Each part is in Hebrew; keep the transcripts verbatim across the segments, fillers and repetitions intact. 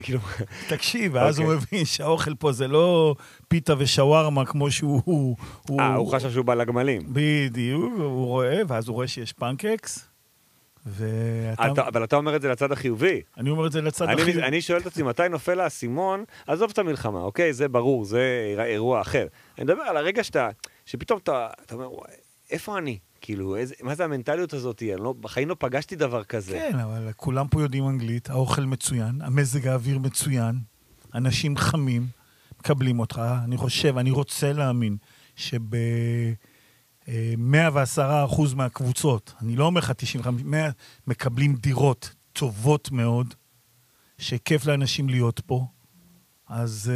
כאילו... תקשיב, ואז הוא מבין שהאוכל פה זה לא פיתה ושווארמה כמו שהוא... אה, הוא חשב שהוא בא לגמלים. בדיוק, הוא רואה, ואז הוא רואה שיש פנקקס, אבל אתה אומר את זה לצד החיובי. אני אומר את זה לצד החיובי. אני שואל את עצמי, מתי נופל האסימון? עזוב את המלחמה, אוקיי? זה ברור, זה אירוע אחר. אני מדבר על הרגע שאתה, שפתאום אתה אומר, איפה אני? כאילו, מה זה המנטליות הזאת? בחיים לא פגשתי דבר כזה. כן, אבל כולם פה יודעים אנגלית, האוכל מצוין, המזג האוויר מצוין, אנשים חמים, מקבלים אותך. אני חושב, אני רוצה להאמין שב... מאה ועשרה אחוז מהקבוצות, אני לא אומר לך תשעים וחמש, מאה מקבלים דירות טובות מאוד, שכיף לאנשים להיות פה. אז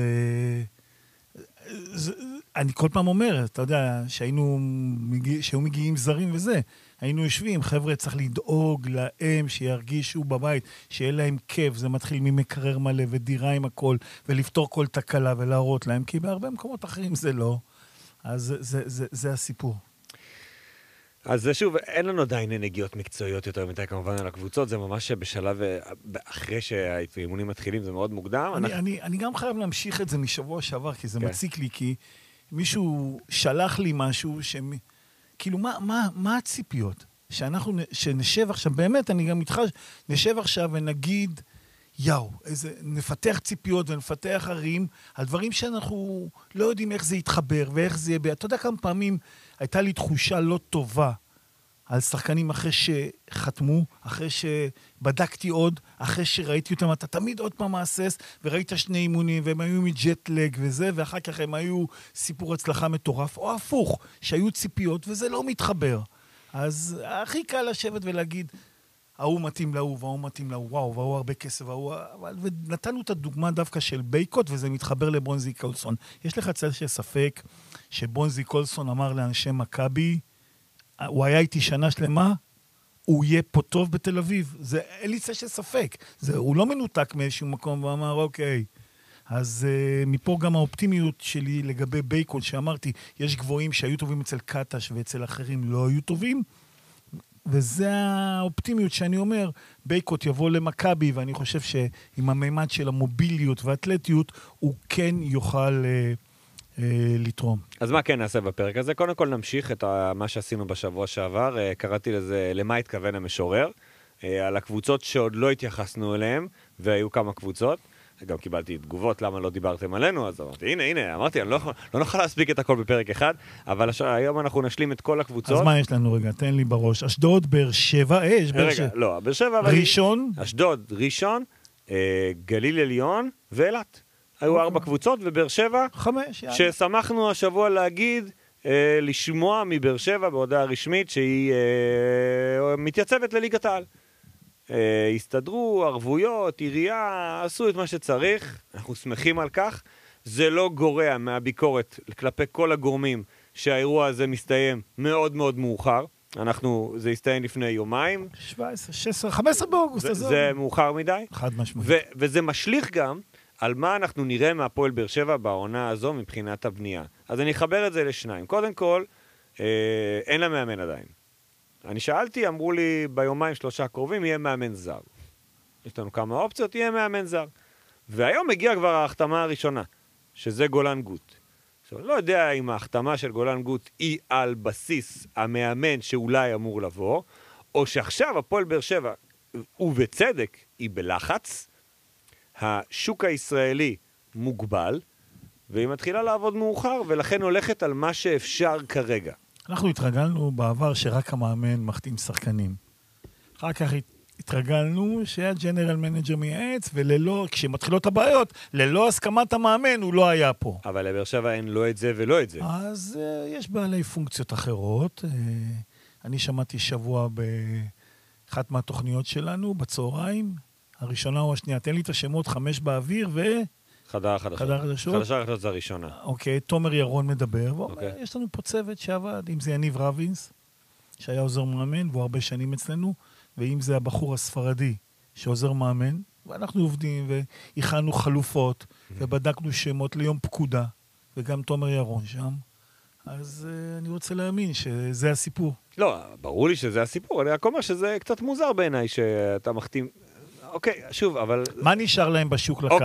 זה, אני כל פעם אומר, אתה יודע, שהיינו, שהיו מגיעים זרים וזה, היינו יושבים, חבר'ה, צריך לדאוג להם שירגישו בבית, שיהיה להם כיף, זה מתחיל ממקרר מלא ודירה עם הכל, ולפתור כל תקלה ולהראות להם, כי בהרבה מקומות אחרים זה לא. אז זה, זה, זה, זה הסיפור. אז שוב, אין לנו עדיין נגיעות מקצועיות יותר מדי כמובן על הקבוצות, זה ממש בשלב, אחרי שהאימונים מתחילים, זה מאוד מוקדם. אני, אנחנו... אני, אני גם חייב להמשיך את זה משבוע שעבר, כי זה כן. מציק לי, כי מישהו שלח לי משהו, ש... כאילו, מה, מה, מה הציפיות? שאנחנו, שנשב עכשיו, באמת, אני גם איתך, נשב עכשיו ונגיד, יאו, איזה, נפתח ציפיות ונפתח ערים, על דברים שאנחנו לא יודעים איך זה יתחבר, ואיך זה יהיה. אתה יודע כמה פעמים הייתה לי תחושה לא טובה על שחקנים אחרי שחתמו, אחרי שבדקתי עוד, אחרי שראיתי אותם, אתה תמיד עוד פעם מעשס, וראית שני אימונים, והם היו מג'טלג וזה, ואחר כך הם היו סיפור הצלחה מטורף, או הפוך, שהיו ציפיות, וזה לא מתחבר. אז הכי קל לשבת ולהגיד, ההוא מתאים להוא, והוא מתאים להוא, וואו, והוא הרבה כסף, והוא... ונתנו את הדוגמה דווקא של בייקוט, וזה מתחבר לבונזי קולסון. יש לך צל של ספק שבונזי קולסון אמר לאנשי מכבי, הוא היה איתי שנה שלמה, הוא יהיה פה טוב בתל אביב. זה, אין לי צל של ספק. זה, הוא לא מנותק מאיזשהו מקום, ואמר, אוקיי. אז uh, מפה גם האופטימיות שלי לגבי בייקוט, שאמרתי, יש גבוהים שהיו טובים אצל קטש, ואצל אחרים לא היו טובים, וזה האופטימיות שאני אומר, בייקוט יבוא למכבי, ואני חושב שעם המימד של המוביליות והאתלטיות, הוא כן יוכל אה, אה, לתרום. אז מה כן נעשה בפרק הזה? קודם כל נמשיך את מה שעשינו בשבוע שעבר, אה, קראתי לזה למה התכוון המשורר, אה, על הקבוצות שעוד לא התייחסנו אליהן, והיו כמה קבוצות, גם קיבלתי תגובות למה לא דיברתם עלינו, אז אמרתי, הנה, הנה, אמרתי, אני לא, לא נוכל להספיק את הכל בפרק אחד, אבל הש... היום אנחנו נשלים את כל הקבוצות. אז מה יש לנו רגע? תן לי בראש. אשדוד, באר שבע, אה, יש באר שבע. רגע, לא, באר שבע... ראשון? אשדוד, ראשון, אה, גליל עליון ואילת. היו ארבע קבוצות, ובאר שבע... חמש, יאללה. ששמחנו השבוע להגיד, אה, לשמוע מבאר שבע בהודעה רשמית, שהיא אה, מתייצבת לליגת העל. הסתדרו, ערבויות, עירייה, עשו את מה שצריך, אנחנו שמחים על כך, זה לא גורע מהביקורת כלפי כל הגורמים שהאירוע הזה מסתיים מאוד מאוד מאוחר, אנחנו, זה הסתיים לפני יומיים. שבע עשרה, שש עשרה, חמש עשרה באוגוסט. זה, זה מאוחר מדי. חד משמעית. ו- וזה משליך גם על מה אנחנו נראה מהפועל באר שבע בעונה הזו מבחינת הבנייה. אז אני אחבר את זה לשניים. קודם כל, אה, אין לה מאמן עדיין. אני שאלתי, אמרו לי ביומיים שלושה הקרובים יהיה מאמן זר. יש לנו כמה אופציות, יהיה מאמן זר. והיום הגיעה כבר ההחתמה הראשונה, שזה גולן גוט. עכשיו, אני לא יודע אם ההחתמה של גולן גוט היא על בסיס המאמן שאולי אמור לבוא, או שעכשיו הפועל באר שבע, ובצדק, היא בלחץ, השוק הישראלי מוגבל, והיא מתחילה לעבוד מאוחר, ולכן הולכת על מה שאפשר כרגע. אנחנו התרגלנו בעבר שרק המאמן מחתים שחקנים. אחר כך התרגלנו שהג'נרל מנג'ר מייעץ, וללא, כשמתחילות הבעיות, ללא הסכמת המאמן הוא לא היה פה. אבל לבאר שבע אין לא את זה ולא את זה. אז uh, יש בעלי פונקציות אחרות. Uh, אני שמעתי שבוע באחת מהתוכניות שלנו, בצהריים, הראשונה או השנייה. תן לי את השמות, חמש באוויר ו... חדר חדשות. חדר חדשות. חדשה חדשות זה הראשונה. אוקיי, תומר ירון מדבר, אוקיי. יש לנו פה צוות שעבד, אם זה יניב רבינס, שהיה עוזר מאמן, והוא הרבה שנים אצלנו, ואם זה הבחור הספרדי שעוזר מאמן, ואנחנו עובדים והכנו חלופות, ובדקנו שמות ליום פקודה, וגם תומר ירון שם, אז uh, אני רוצה להאמין שזה הסיפור. לא, ברור לי שזה הסיפור, אני רק אומר שזה קצת מוזר בעיניי שאתה מחתים... אוקיי, שוב, אבל... מה נשאר להם בשוק לקחת?